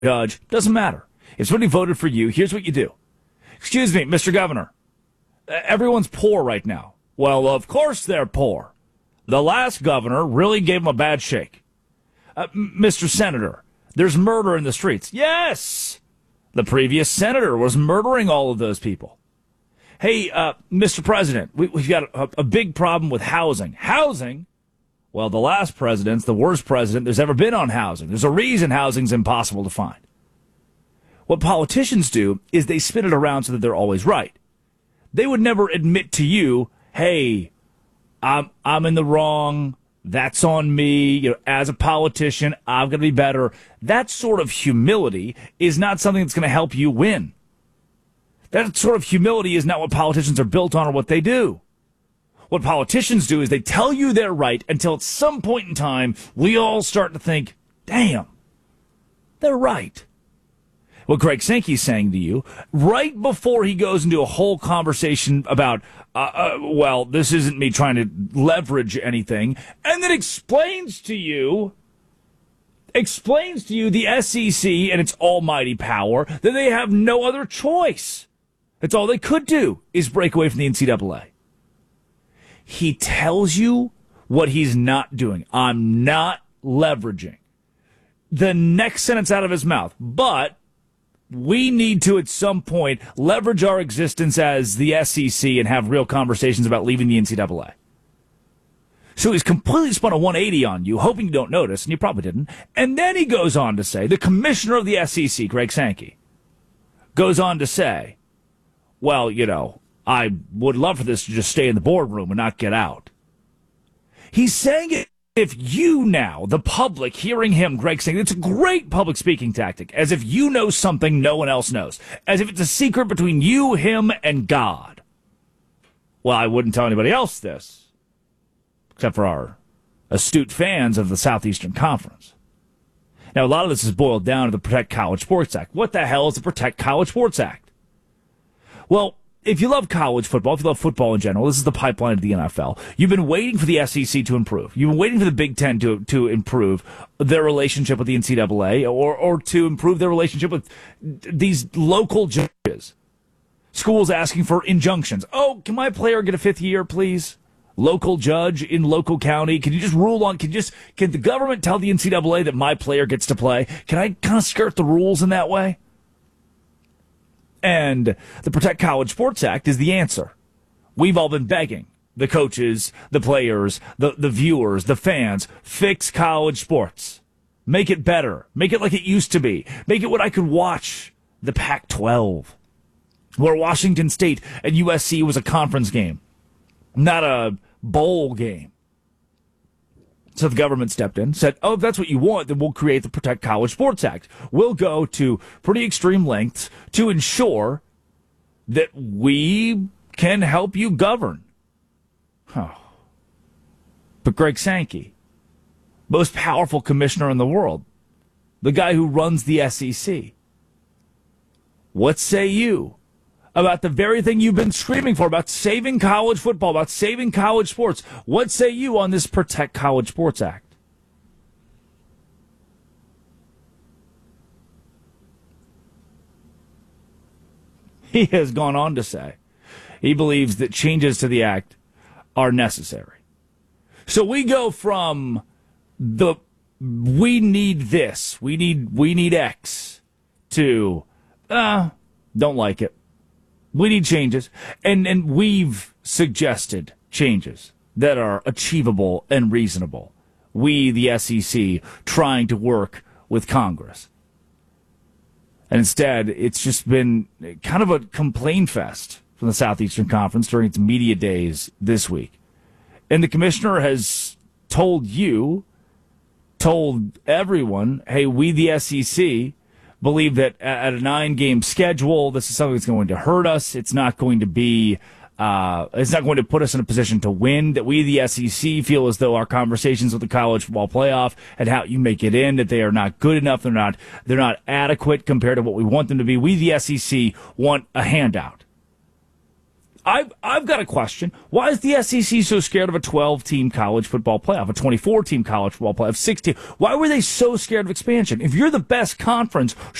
judge. Doesn't matter. If somebody voted for you, here's what you do. Excuse me, Mr. Governor. Everyone's poor right now. Well, of course they're poor. The last governor really gave them a bad shake. Mr. Senator, there's murder in the streets. Yes! The previous senator was murdering all of those people. Hey, Mr. President, we've got a big problem with housing. Housing? Well, the last president's the worst president there's ever been on housing. There's a reason housing's impossible to find. What politicians do is they spin it around so that they're always right. They would never admit to you, hey, I'm in the wrong. That's on me. You know, as a politician, I'm going to be better. That sort of humility is not something that's going to help you win. That sort of humility is not what politicians are built on or what they do. What politicians do is they tell you they're right until at some point in time, we all start to think, damn, they're right. What Greg Sankey's saying to you, right before he goes into a whole conversation about, well, this isn't me trying to leverage anything, and then explains to you the SEC and its almighty power that they have no other choice. That's all they could do is break away from the NCAA. He tells you what he's not doing. I'm not leveraging. The next sentence out of his mouth, but we need to, at some point, leverage our existence as the SEC and have real conversations about leaving the NCAA. So he's completely spun a 180 on you, hoping you don't notice, and you probably didn't. And then he goes on to say, the commissioner of the SEC, Greg Sankey, goes on to say, well, you know, I would love for this to just stay in the boardroom and not get out. He's saying it. If you now, the public, hearing him, Greg, saying it's a great public speaking tactic, as if you know something no one else knows, as if it's a secret between you, him, and God. Well, I wouldn't tell anybody else this, except for our astute fans of the Southeastern Conference. Now, a lot of this is boiled down to the Protect College Sports Act. What the hell is the Protect College Sports Act? Well, if you love college football, if you love football in general, this is the pipeline of the NFL. You've been waiting for the SEC to improve. You've been waiting for the Big Ten to improve their relationship with the NCAA or to improve their relationship with these local judges. Schools asking for injunctions. Oh, can my player get a fifth year, please? Local judge in local county. Can you just rule on, can the government tell the NCAA that my player gets to play? Can I kind of skirt the rules in that way? And the Protect College Sports Act is the answer. We've all been begging the coaches, the players, the viewers, the fans, fix college sports. Make it better. Make it like it used to be. Make it what I could watch, the Pac-12, where Washington State and USC was a conference game, not a bowl game. So the government stepped in, said, oh, if that's what you want, then we'll create the Protect College Sports Act. We'll go to pretty extreme lengths to ensure that we can help you govern. Oh. But Greg Sankey, most powerful commissioner in the world, the guy who runs the SEC, what say you about the very thing you've been screaming for, about saving college football, about saving college sports? What say you on this Protect College Sports Act? He has gone on to say he believes that changes to the act are necessary. So we go from the we need this, we need X, to don't like it. We need changes, and we've suggested changes that are achievable and reasonable. We, the SEC, trying to work with Congress. And instead, it's just been kind of a complaint fest from the Southeastern Conference during its media days this week. And the commissioner has told everyone, hey, we, the SEC, believe that at a 9-game schedule, this is something that's going to hurt us. It's not going to be, it's not going to put us in a position to win. That we, the SEC, feel as though our conversations with the college football playoff and how you make it in, that they are not good enough. They're not adequate compared to what we want them to be. We, the SEC, want a handout. I've got a question. Why is the SEC so scared of a 12-team college football playoff, a 24-team college football playoff, 16? Why were they so scared of expansion? If you're the best conference,